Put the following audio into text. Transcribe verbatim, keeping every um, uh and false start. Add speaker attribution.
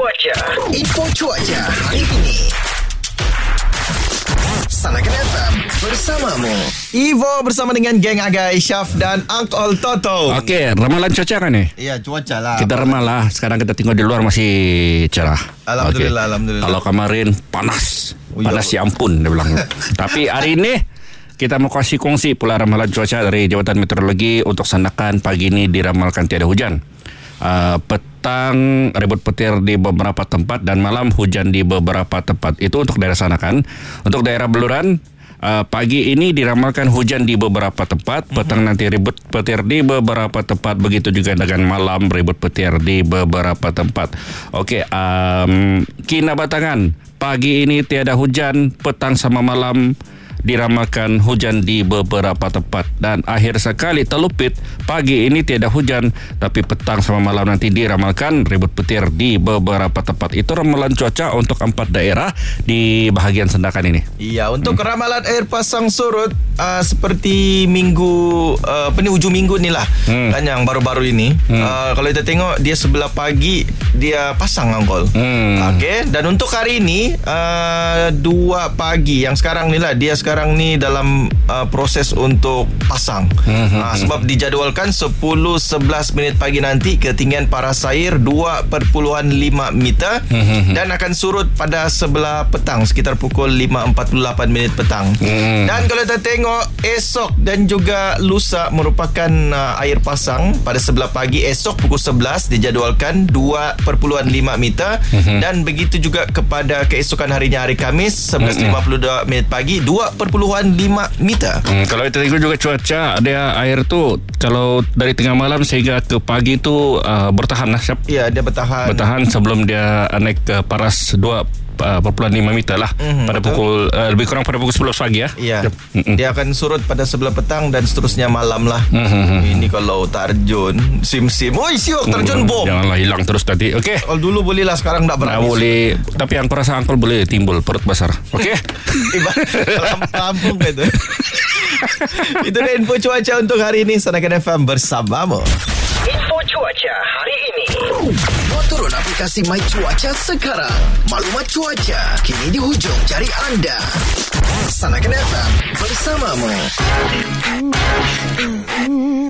Speaker 1: cuaca. Info cuaca hari ini. Sanakan F M bersamamu.
Speaker 2: Ivo bersama dengan geng Agai, Syaf dan Uncle Toto.
Speaker 3: Okey, ramalan cuaca kan ni?
Speaker 2: Ya, cuaca lah.
Speaker 3: Kita ramal lah. Sekarang kita tengok di luar masih cerah.
Speaker 2: Alhamdulillah,
Speaker 3: okay.
Speaker 2: Alhamdulillah.
Speaker 3: Kalau kemarin panas.
Speaker 2: Oh,
Speaker 3: panas
Speaker 2: ya.
Speaker 3: si ampun dia bilang. Tapi hari ini kita mau kasih kongsi pula ramalan cuaca dari Jabatan Meteorologi untuk Sandakan. Pagi ini diramalkan tiada hujan. Uh, petang ribut petir di beberapa tempat dan malam hujan di beberapa tempat. Itu untuk daerah Sandakan. Untuk daerah Beluran, uh, pagi ini diramalkan hujan di beberapa tempat, petang uh-huh. nanti ribut petir di beberapa tempat, begitu juga dengan malam ribut petir di beberapa tempat. Okey, um, Kinabatangan, pagi ini tiada hujan, petang sama malam diramalkan hujan di beberapa tempat, dan akhir sekali Telupit, pagi ini tiada hujan tapi petang sama malam nanti diramalkan ribut petir di beberapa tempat. Itu ramalan cuaca untuk empat daerah di bahagian Sandakan ini.
Speaker 2: Iya, untuk hmm. ramalan air pasang surut uh, seperti minggu uh, penghujung minggu ni lah, hmm. kan yang baru-baru ini. Hmm. Uh, kalau kita tengok dia sebelah pagi dia pasang angkol. Hmm. Okey, dan untuk hari ini uh, dua pagi yang sekarang ni lah, dia sekarang sekarang ni dalam uh, proses untuk pasang. Mm-hmm. uh, sebab dijadualkan sepuluh sebelas minit pagi nanti ketinggian paras air dua perpuluhan lima meter, mm-hmm. dan akan surut pada sebelah petang sekitar pukul lima empat puluh lapan minit petang. Mm. Dan kalau kita tengok esok dan juga lusa merupakan uh, air pasang pada sebelah pagi. Esok pukul sebelas dijadualkan dua perpuluhan lima meter, mm-hmm. dan begitu juga kepada keesokan harinya hari Khamis sebelas lima puluh dua mm-hmm. minit pagi dua perpuluhan lima meter. Hmm,
Speaker 3: kalau kita tengok juga cuaca, dia air tu kalau dari tengah malam sehingga ke pagi tu uh, bertahan lah, Syap.
Speaker 2: Ya, dia bertahan.
Speaker 3: Bertahan sebelum dia naik ke paras dua perpuluhan lima meter lah, mm-hmm, pada betul. pukul uh, lebih kurang pada pukul sebelas pagi ya.
Speaker 2: Ya. Mm-hmm. Dia akan surut pada sebelah petang dan seterusnya malam lah. Mm-hmm. Ini kalau terjun sim-sim. Oi, siok terjun bom.
Speaker 3: Janganlah hilang terus tadi. Okey.
Speaker 2: Kalau dulu boleh lah, sekarang tak berani.
Speaker 3: Nah, boleh. Tapi yang perasa angkol boleh timbul perut besar. Okey.
Speaker 2: Kampung itu. Itu dia info cuaca untuk hari ini. Sandakan F M bersamamu.
Speaker 1: Info cuaca hari ini.
Speaker 4: Mau turun aplikasi My Cuaca sekarang. Maklumat cuaca kini di hujung jari anda. Sandakan F M bersamamu.